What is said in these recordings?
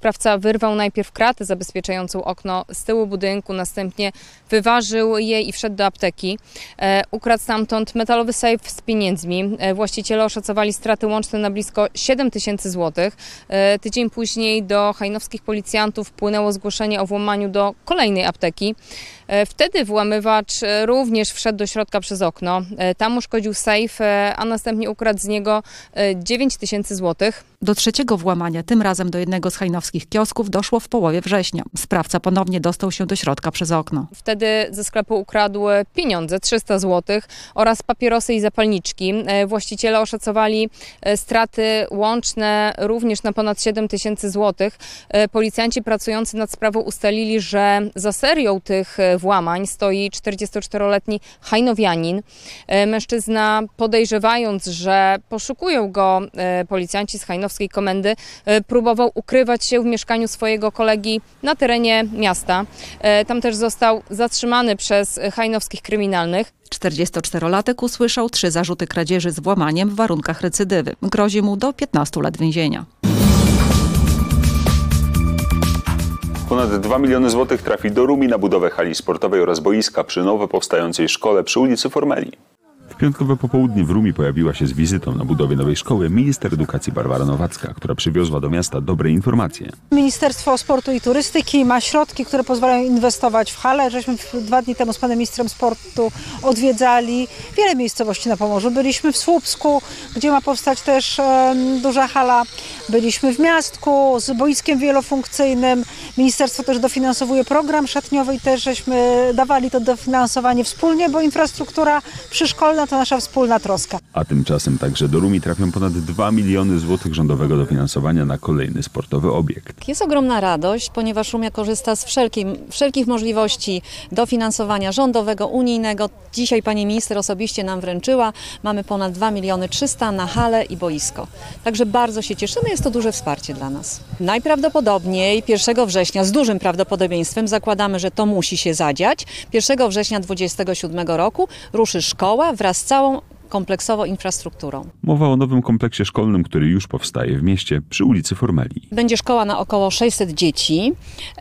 Sprawca wyrwał najpierw kratę zabezpieczającą okno z tyłu budynku, następnie wyważył je i wszedł do apteki. Ukradł stamtąd metalowy sejf z pieniędzmi. Właściciele oszacowali straty łączne na blisko 7 000 złotych. Tydzień później do hajnowskich policjantów wpłynęło zgłoszenie o włamaniu do kolejnej apteki. Wtedy włamywacz również wszedł do środka przez okno. Tam uszkodził sejf, a następnie ukradł z niego 9 000 złotych. Do trzeciego włamania, tym razem do jednego z hajnowskich kiosków, doszło w połowie września. Sprawca ponownie dostał się do środka przez okno. Wtedy ze sklepu ukradł pieniądze, 300 złotych oraz papierosy i zapalniczki. Właściciele oszacowali straty łączne również na ponad 7 000 złotych. Policjanci pracujący nad sprawą ustalili, że za serią tych włamań stoi 44-letni hajnowianin. Mężczyzna, podejrzewając, że poszukują go policjanci z hajnowskiej komendy, próbował ukrywać się w mieszkaniu swojego kolegi na terenie miasta. Tam też został zatrzymany przez hajnowskich kryminalnych. 44-latek usłyszał 3 zarzuty kradzieży z włamaniem w warunkach recydywy. Grozi mu do 15 lat więzienia. Ponad 2 miliony złotych trafi do Rumi na budowę hali sportowej oraz boiska przy nowo powstającej szkole przy ulicy Formeli. W piątkowe popołudnie w Rumi pojawiła się z wizytą na budowie nowej szkoły minister edukacji Barbara Nowacka, która przywiozła do miasta dobre informacje. Ministerstwo Sportu i Turystyki ma środki, które pozwalają inwestować w halę. Żeśmy 2 dni temu z panem ministrem sportu odwiedzali wiele miejscowości na Pomorzu. Byliśmy w Słupsku, gdzie ma powstać też duża hala. Byliśmy w Miastku z boiskiem wielofunkcyjnym. Ministerstwo też dofinansowuje program szatniowy i też żeśmy dawali to dofinansowanie wspólnie, bo infrastruktura przyszkolna to nasza wspólna troska. A tymczasem także do Rumi trafią ponad 2 miliony złotych rządowego dofinansowania na kolejny sportowy obiekt. Jest ogromna radość, ponieważ Rumia korzysta z wszelkich możliwości dofinansowania rządowego, unijnego. Dzisiaj pani minister osobiście nam wręczyła. Mamy ponad 2 300 000 na halę i boisko. Także bardzo się cieszymy, jest to duże wsparcie dla nas. Najprawdopodobniej 1 września, z dużym prawdopodobieństwem, zakładamy, że to musi się zadziać. 1 września 2027 roku ruszy szkoła wraz z całą kompleksowo infrastrukturą. Mowa o nowym kompleksie szkolnym, który już powstaje w mieście przy ulicy Formeli. Będzie szkoła na około 600 dzieci.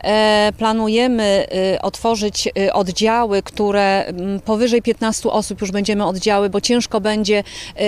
Planujemy otworzyć oddziały, które powyżej 15 osób już będziemy oddziały, bo ciężko będzie.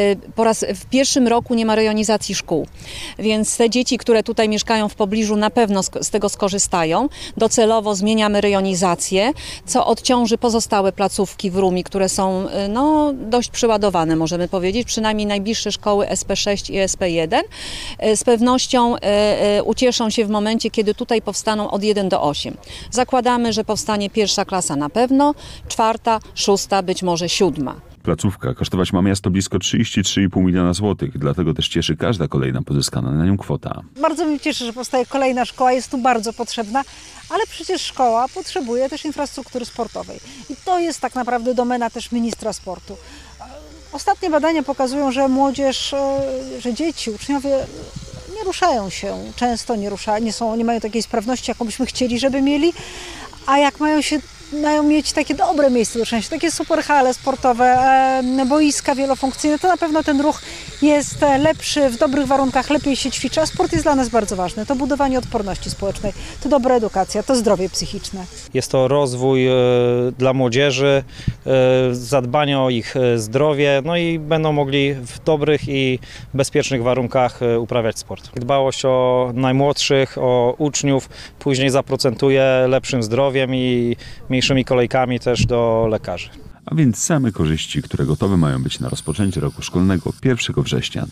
W pierwszym roku nie ma rejonizacji szkół, więc te dzieci, które tutaj mieszkają w pobliżu, na pewno z tego skorzystają. Docelowo zmieniamy rejonizację, co odciąży pozostałe placówki w Rumi, które są dość przyładowane, możemy powiedzieć, przynajmniej najbliższe szkoły SP6 i SP1. Z pewnością ucieszą się w momencie, kiedy tutaj powstaną od 1 do 8. Zakładamy, że powstanie 1. klasa na pewno, 4., 6., być może 7. Placówka kosztować ma miasto blisko 33,5 miliona złotych, dlatego też cieszy każda kolejna pozyskana na nią kwota. Bardzo mnie cieszy, że powstaje kolejna szkoła, jest tu bardzo potrzebna, ale przecież szkoła potrzebuje też infrastruktury sportowej. I to jest tak naprawdę domena też ministra sportu. Ostatnie badania pokazują, że młodzież, że dzieci, uczniowie nie ruszają się, często nie mają takiej sprawności, jaką byśmy chcieli, żeby mieli, a jak mają mieć takie dobre miejsce do szczęścia, takie super hale sportowe, boiska wielofunkcyjne, to na pewno ten ruch jest lepszy, w dobrych warunkach lepiej się ćwiczy, a sport jest dla nas bardzo ważny. To budowanie odporności społecznej, to dobra edukacja, to zdrowie psychiczne. Jest to rozwój dla młodzieży, zadbanie o ich zdrowie, no i będą mogli w dobrych i bezpiecznych warunkach uprawiać sport. Dbałość o najmłodszych, o uczniów później zaprocentuje lepszym zdrowiem i mniejszymi kolejkami też do lekarzy. A więc same korzyści, które gotowe mają być na rozpoczęcie roku szkolnego 1 września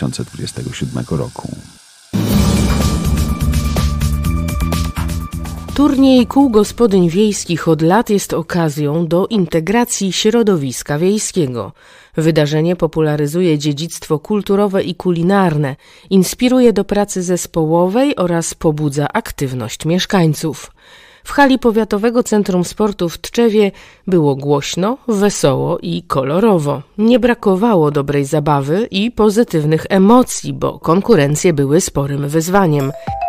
2027 roku. Turniej kół gospodyń wiejskich od lat jest okazją do integracji środowiska wiejskiego. Wydarzenie popularyzuje dziedzictwo kulturowe i kulinarne, inspiruje do pracy zespołowej oraz pobudza aktywność mieszkańców. W hali Powiatowego Centrum Sportu w Tczewie było głośno, wesoło i kolorowo. Nie brakowało dobrej zabawy i pozytywnych emocji, bo konkurencje były sporym wyzwaniem.